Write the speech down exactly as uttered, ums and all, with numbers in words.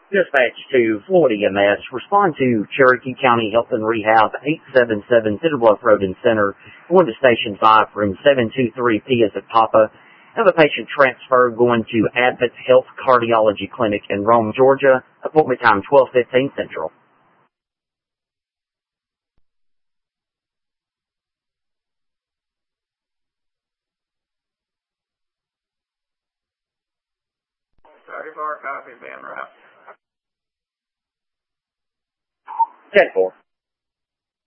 Dispatch to Florida E M S. Respond to Cherokee County Health and Rehab, eight seven seven Cedar Bluff Road in Center. Going to Station five, room seven two three P as at Papa. Have a patient transferred going to Abbott Health Cardiology Clinic in Rome, Georgia. Appointment time twelve fifteen Central. thirty-four, copy, Ben Route. ten four.